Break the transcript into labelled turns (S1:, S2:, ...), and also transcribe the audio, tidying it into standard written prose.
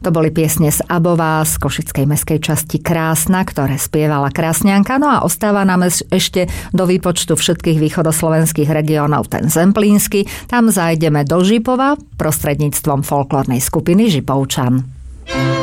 S1: To boli piesne z Abova, z košickej mestskej časti Krásna, ktoré spievala Krásňanka. No a ostáva nám ešte do výpočtu všetkých východoslovenských regiónov ten zemplínsky. Tam zájdeme do Žipova prostredníctvom folklórnej skupiny Žipovčan.